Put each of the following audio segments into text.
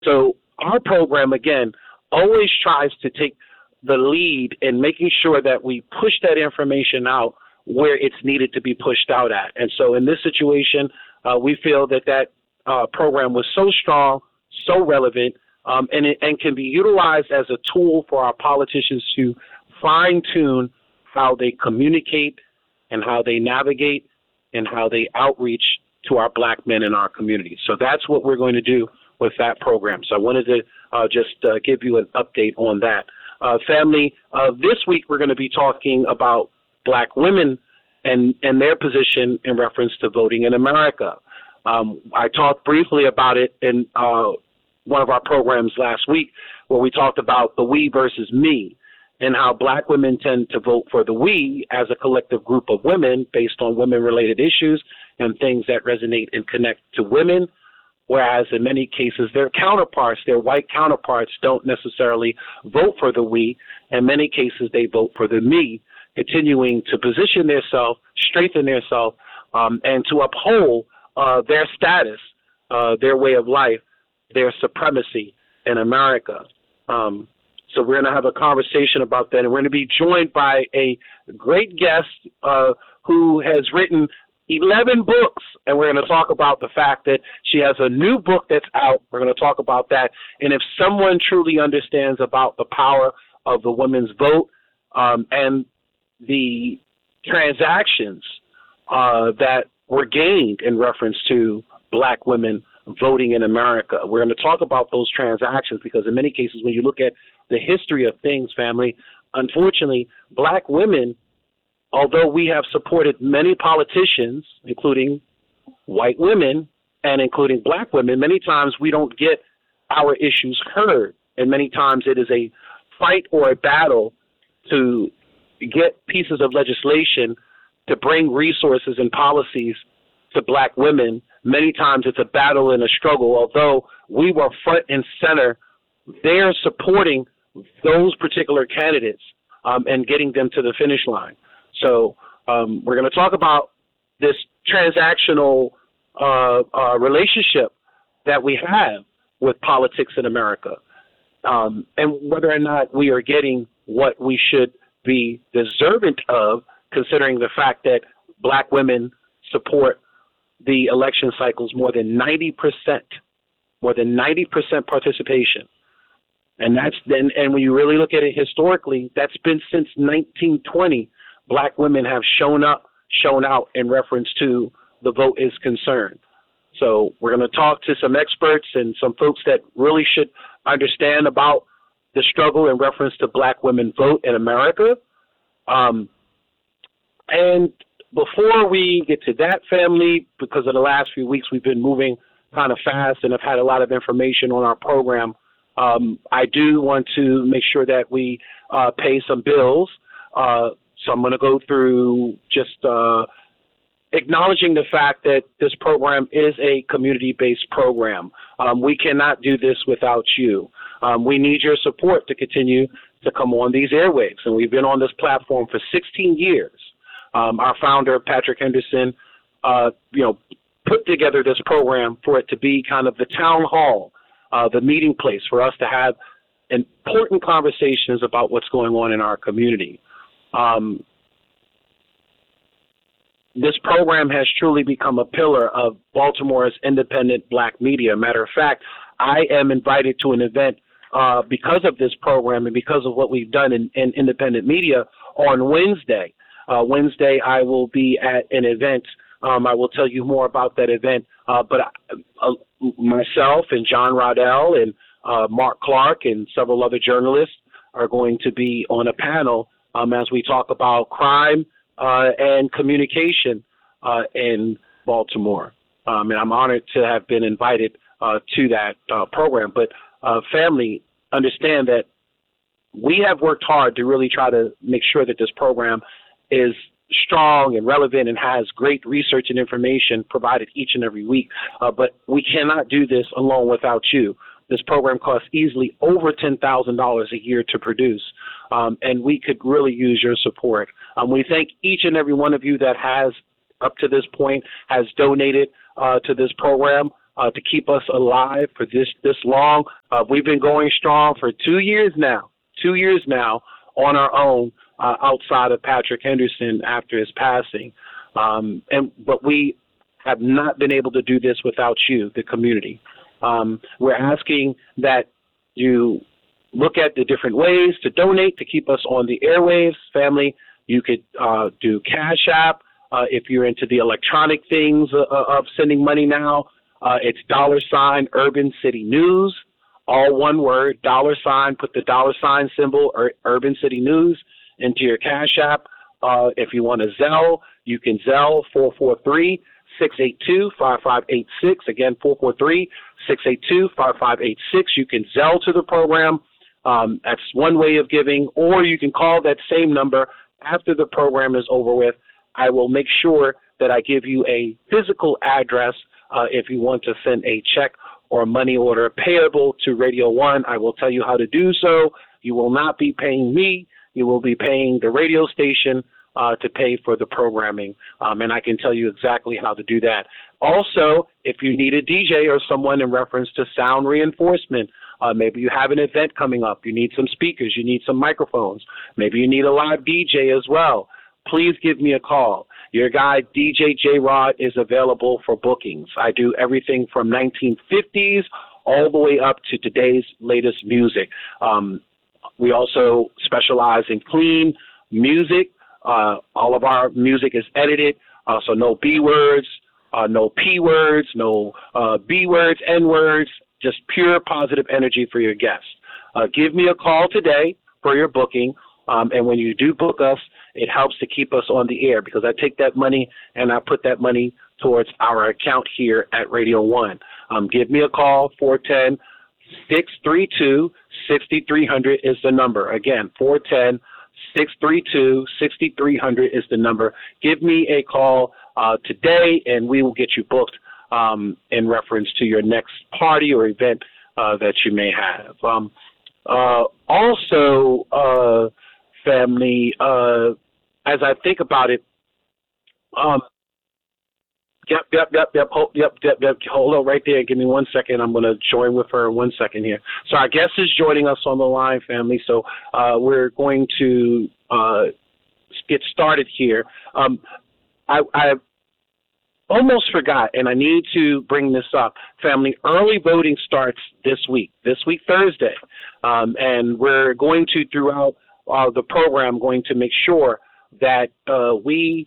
So our program, again, always tries to take the lead in making sure that we push that information out where it's needed to be pushed out at. And so in this situation, we feel that program was so strong, so relevant, and can be utilized as a tool for our politicians to fine-tune how they communicate and how they navigate and how they outreach to our black men in our community. So that's what we're going to do with that program. So I wanted to just give you an update on that. Family, this week we're going to be talking about black women and their position in reference to voting in America. I talked briefly about it in one of our programs last week where we talked about the we versus me and how black women tend to vote for the we as a collective group of women based on women-related issues and things that resonate and connect to women, whereas in many cases their counterparts, their white counterparts, don't necessarily vote for the we. In many cases they vote for the me, continuing to position themselves, strengthen themselves, and to uphold their status, their way of life, their supremacy in America. So we're going to have a conversation about that, and we're going to be joined by a great guest who has written 11 books, and we're going to talk about the fact that she has a new book that's out. We're going to talk about that, and if someone truly understands about the power of the women's vote and the transactions that were gained in reference to black women voting in America. We're going to talk about those transactions because in many cases, when you look at the history of things, family, unfortunately, black women, although we have supported many politicians, including white women and including black women, many times we don't get our issues heard. And many times it is a fight or a battle to get pieces of legislation to bring resources and policies to black women. Many times it's a battle and a struggle, although we were front and center there supporting those particular candidates and getting them to the finish line. So we're going to talk about this transactional relationship that we have with politics in America and whether or not we are getting what we should be deserving of, considering the fact that black women support the election cycles more than 90% participation. And and when you really look at it historically, that's been since 1920. Black women have shown out in reference to the vote is concerned. So we're going to talk to some experts and some folks that really should understand about the struggle in reference to black women vote in America. And before we get to that, family, because of the last few weeks we've been moving kind of fast and have had a lot of information on our program, I do want to make sure that we pay some bills. So I'm going to go through just acknowledging the fact that this program is a community-based program. We cannot do this without you. We need your support to continue to come on these airwaves. And we've been on this platform for 16 years. Our founder, Patrick Henderson, put together this program for it to be kind of the town hall, the meeting place for us to have important conversations about what's going on in our community. This program has truly become a pillar of Baltimore's independent black media. Matter of fact, I am invited to an event because of this program and because of what we've done in independent media on Wednesday. Wednesday, I will be at an event. I will tell you more about that event. But myself and John Roddell and Mark Clark and several other journalists are going to be on a panel as we talk about crime and communication in Baltimore. And I'm honored to have been invited to that program. But family, understand that we have worked hard to really try to make sure that this program is strong and relevant and has great research and information provided each and every week. But we cannot do this alone without you. This program costs easily over $10,000 a year to produce, and we could really use your support. We thank each and every one of you that has, up to this point, has donated to this program. to keep us alive for this long. We've been going strong for 2 years now. 2 years now on our own, outside of Patrick Henderson after his passing. But we have not been able to do this without you, the community. We're asking that you look at the different ways to donate to keep us on the airwaves. Family, you could do Cash App. If you're into the electronic things of sending money now, it's $ Urban City News, all one word, $, put the $ symbol or Urban City News into your Cash App. If you want to Zelle, you can Zelle 443-682-5586. Again, 443-682-5586. You can Zelle to the program. That's one way of giving, or you can call that same number after the program is over with. I will make sure that I give you a physical address if you want to send a check or a money order payable to Radio 1. I will tell you how to do so. You will not be paying me. You will be paying the radio station to pay for the programming, and I can tell you exactly how to do that. Also, if you need a DJ or someone in reference to sound reinforcement, maybe you have an event coming up, you need some speakers, you need some microphones, maybe you need a live DJ as well, please give me a call. Your guy, DJ J-Rod, is available for bookings. I do everything from 1950s all the way up to today's latest music. We also specialize in clean music. All of our music is edited, so no B words, no P words, no B words, N words, just pure positive energy for your guests. Give me a call today for your booking, and when you do book us, it helps to keep us on the air because I take that money and I put that money towards our account here at Radio 1. Give me a call, 410-632-6300 is the number. Again, 410-632-6300 is the number. Give me a call today, and we will get you booked in reference to your next party or event that you may have. Also, family, as I think about it, Hold on right there. Give me 1 second. I'm going to join with her in 1 second here. So our guest is joining us on the line, family. So we're going to get started here. I almost forgot, and I need to bring this up. Family, early voting starts this week Thursday. And we're going to, throughout the program, going to make sure that we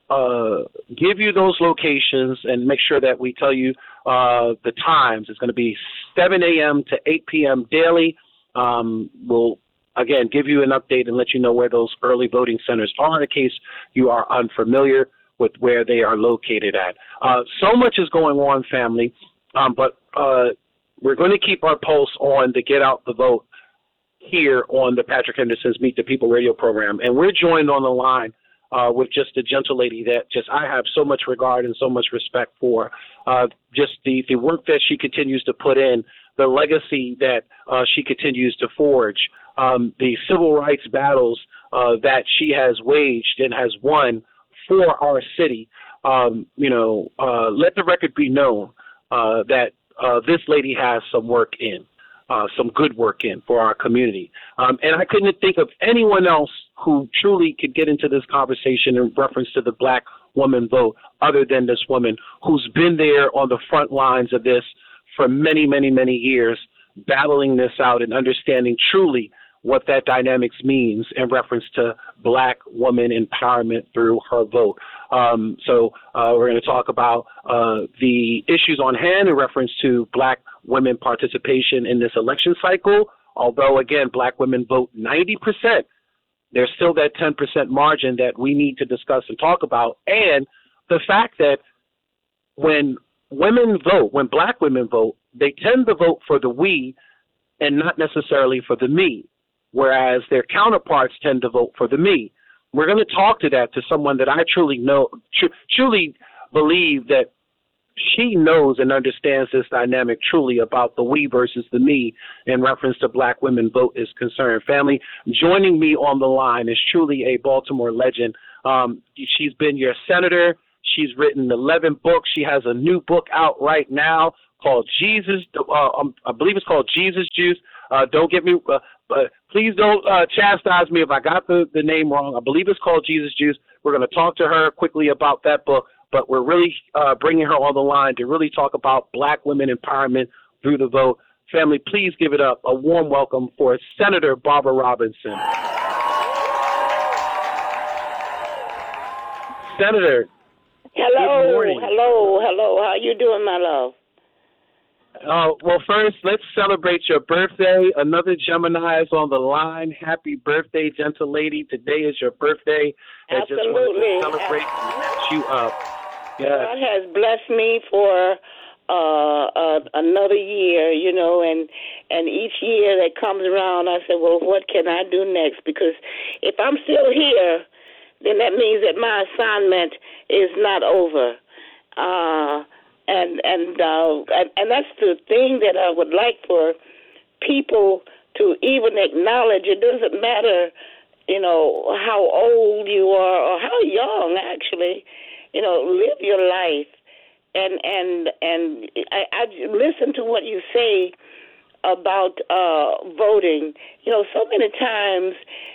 give you those locations and make sure that we tell you the times. It's going to be 7 a.m. to 8 p.m. daily. We'll, again, give you an update and let you know where those early voting centers are in case you are unfamiliar with where they are located at. So much is going on, family, but we're going to keep our pulse on the Get Out the Vote here on the Patrick Henderson's Meet the People radio program. And we're joined on the line with just a gentle lady that just I have so much regard and so much respect for. Just the work that she continues to put in, the legacy that she continues to forge, the civil rights battles that she has waged and has won for our city. Let the record be known that this lady has some work in. Some good work in for our community. And I couldn't think of anyone else who truly could get into this conversation in reference to the black woman vote other than this woman who's been there on the front lines of this for many, many, many years, battling this out and understanding truly what that dynamics means in reference to black woman empowerment through her vote. So we're going to talk about the issues on hand in reference to black women participation in this election cycle. Although, again, black women vote 90%, there's still that 10% margin that we need to discuss and talk about. And the fact that when women vote, when black women vote, they tend to vote for the we and not necessarily for the me, whereas their counterparts tend to vote for the me. We're going to talk to someone that I truly believe that she knows and understands this dynamic truly about the we versus the me in reference to black women vote is concerned. Family, joining me on the line is truly a Baltimore legend. She's been your senator. She's written 11 books. She has a new book out right now called Jesus. I believe it's called Jesus Juice. Don't get me. Please don't chastise me if I got the name wrong. I believe it's called Jesus Juice. We're going to talk to her quickly about that book, but we're really bringing her on the line to really talk about Black women empowerment through the vote. Family, please give it up a warm welcome for Senator Barbara Robinson. Senator. Hello. Good morning. Hello. How you doing, my love? Well, first, let's celebrate your birthday. Another Gemini is on the line. Happy birthday, gentle lady. Today is your birthday. Absolutely. I just wanted to celebrate and catch you up. Yeah. God has blessed me for another year, and each year that comes around, I say, well, what can I do next? Because if I'm still here, then that means that my assignment is not over. And that's the thing that I would like for people to even acknowledge. It doesn't matter, how old you are or how young, actually, live your life. And I listen to what you say about voting. So many times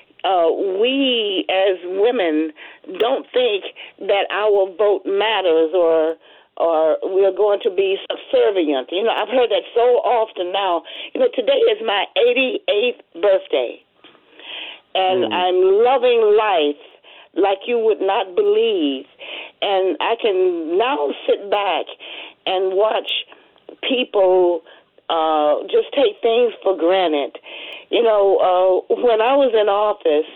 we as women don't think that our vote matters or we're going to be subservient. I've heard that so often now. Today is my 88th birthday, and I'm loving life like you would not believe. And I can now sit back and watch people just take things for granted. When I was in office,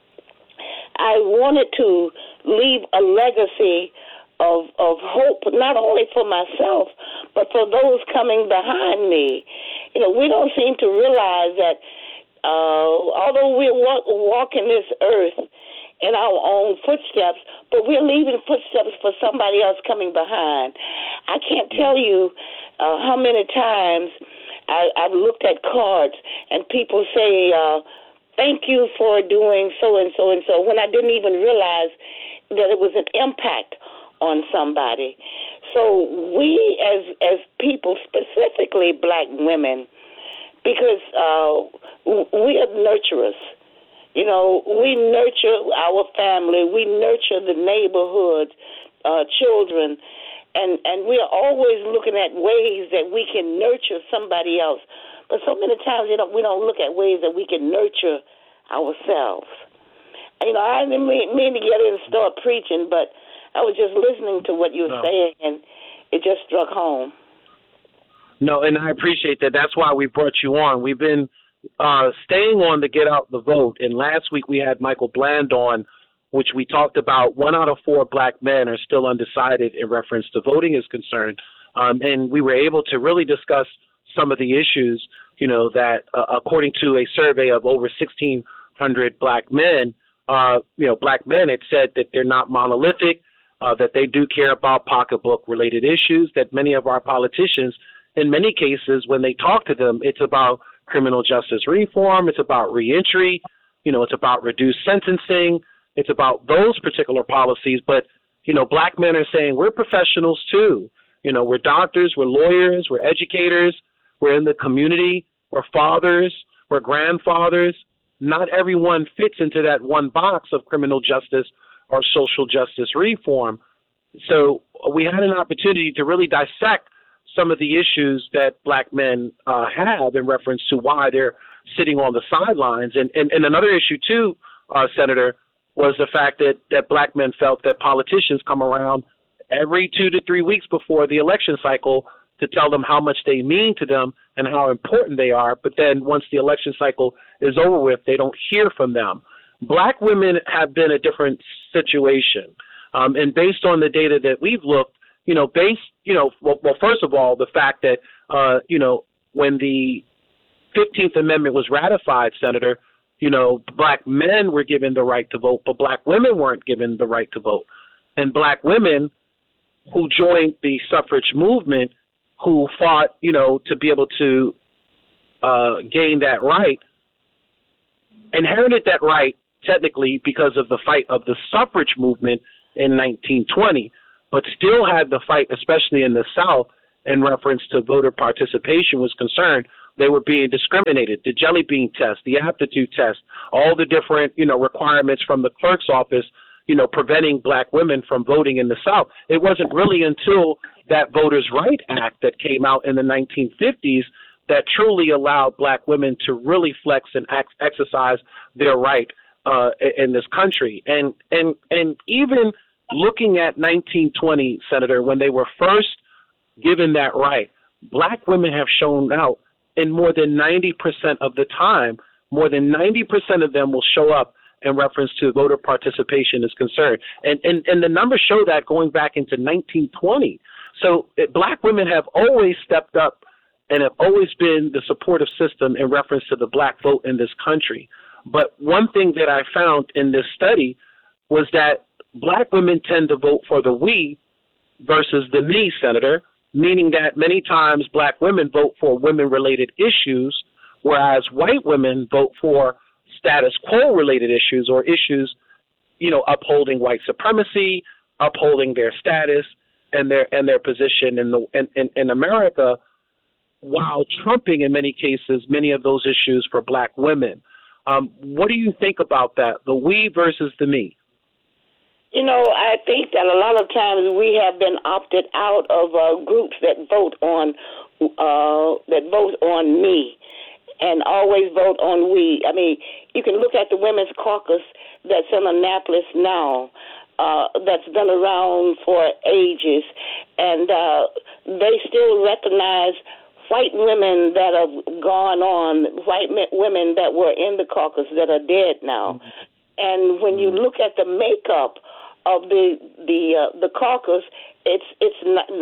I wanted to leave a legacy of hope, not only for myself, but for those coming behind me. We don't seem to realize that although we're walking this earth in our own footsteps, but we're leaving footsteps for somebody else coming behind. I can't tell you how many times I've looked at cards and people say, thank you for doing so and so and so, when I didn't even realize that it was an impact on somebody. So we as people, specifically Black women, because we are nurturers. We nurture our family, we nurture the neighborhood, children, and we are always looking at ways that we can nurture somebody else. But so many times we don't look at ways that we can nurture ourselves. I didn't mean to get in and start preaching, but I was just listening to what you were saying, and it just struck home. No, and I appreciate that. That's why we brought you on. We've been staying on to get out the vote, and last week we had Michael Bland on, which we talked about 1 out of 4 Black men are still undecided in reference to voting is concerned, and we were able to really discuss some of the issues, that according to a survey of over 1,600 Black men, Black men, it said that they're not monolithic, that they do care about pocketbook-related issues, that many of our politicians, in many cases, when they talk to them, it's about criminal justice reform, it's about reentry, it's about reduced sentencing, it's about those particular policies. But, Black men are saying we're professionals too. We're doctors, we're lawyers, we're educators, we're in the community, we're fathers, we're grandfathers. Not everyone fits into that one box of criminal justice or social justice reform. So we had an opportunity to really dissect some of the issues that Black men have in reference to why they're sitting on the sidelines. And another issue, too, Senator, was the fact that Black men felt that politicians come around every 2 to 3 weeks before the election cycle to tell them how much they mean to them and how important they are. But then once the election cycle is over with, they don't hear from them. Black women have been a different situation. And based on the data that we've looked, first of all, the fact that, when the 15th Amendment was ratified, Senator, Black men were given the right to vote, but Black women weren't given the right to vote. And Black women who joined the suffrage movement, who fought, to be able to gain that right, inherited that right technically because of the fight of the suffrage movement in 1920, but still had the fight, especially in the South, in reference to voter participation was concerned, they were being discriminated. The jelly bean test, the aptitude test, all the different, requirements from the clerk's office, preventing black women from voting in the South. It wasn't really until that Voters' Right Act that came out in the 1950s that truly allowed black women to really flex and exercise their right in this country. And even looking at 1920, Senator, when they were first given that right, black women have shown out in more than 90% of the time. More than 90% of them will show up in reference to voter participation is concerned. And the numbers show that going back into 1920. So black women have always stepped up and have always been the supportive system in reference to the black vote in this country. But one thing that I found in this study was that black women tend to vote for the we versus the me, Senator, meaning that many times black women vote for women-related issues, whereas white women vote for status quo-related issues or issues, upholding white supremacy, upholding their status and their position in America, while trumping in many cases many of those issues for black women. What do you think about that, the we versus the me? I think that a lot of times we have been opted out of groups that vote on me, and always vote on we. I mean, you can look at the Women's Caucus that's in Annapolis now, that's been around for ages, and they still recognize white women that have gone on, white women that were in the caucus that are dead now. And when you look at the makeup of the caucus, it's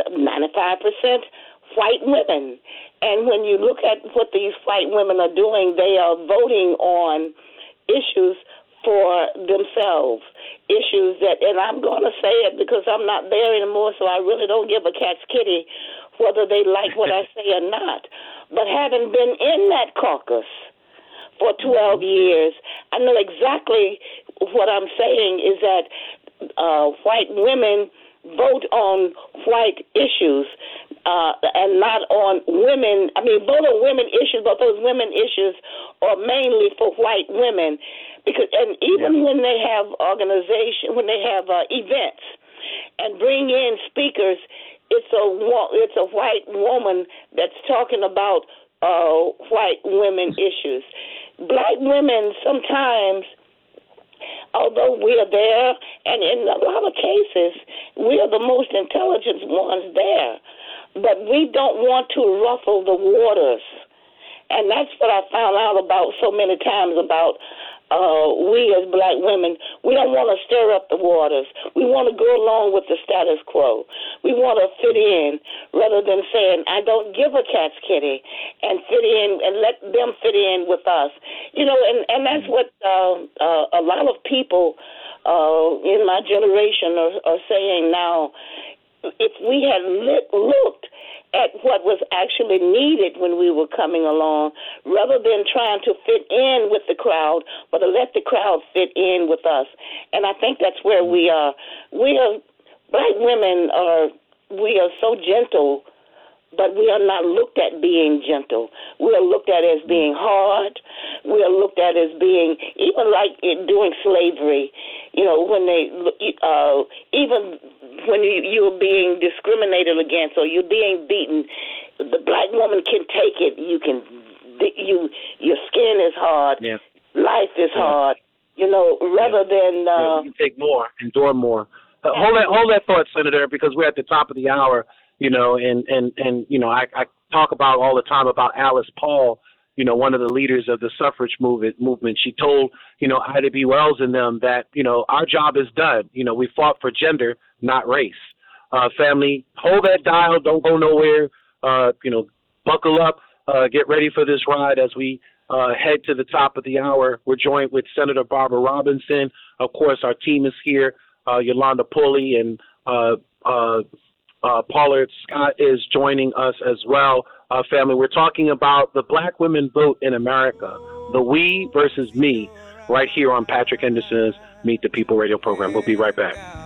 95% white women. And when you look at what these white women are doing, they are voting on issues for themselves, issues that, and I'm going to say it because I'm not there anymore, so I really don't give a cat's kitty whether they like what I say or not. But having been in that caucus for 12 years, I know exactly what I'm saying is that white women vote on white issues and not on women. I mean, vote on women issues, but those women issues are mainly for white women. And even when they have when they have events and bring in speakers, it's a white woman that's talking about white women issues. Black women sometimes, although we are there, and in a lot of cases, we are the most intelligent ones there, but we don't want to ruffle the waters. And that's what I found out about so many times about we as black women. We don't want to stir up the waters. We want to go along with the status quo. We want to fit in rather than saying, I don't give a cat's kitty, and fit in and let them fit in with us. And that's what a lot of people in my generation are saying now. If we had looked at what was actually needed when we were coming along, rather than trying to fit in with the crowd, but to let the crowd fit in with us. And I think that's where we are. Black women we are so gentle, but we are not looked at being gentle. We are looked at as being hard. We are looked at as being, even like during slavery, when even when you're being discriminated against or you're being beaten, the black woman can take it. Your skin is hard. Yeah. Life is hard. Rather than you can take more, endure more. Hold that thought, Senator, because we're at the top of the hour. I talk about all the time about Alice Paul, one of the leaders of the suffrage movement. She told, Ida B. Wells and them that, our job is done. We fought for gender, not race. Family, hold that dial. Don't go nowhere. Buckle up. Get ready for this ride as we head to the top of the hour. We're joined with Senator Barbara Robinson. Of course, our team is here. Yolanda Pulley and Pollard Scott is joining us as well. Family, we're talking about the black women vote in America, the we versus me, right here on Patrick Henderson's Meet the People radio program. We'll be right back.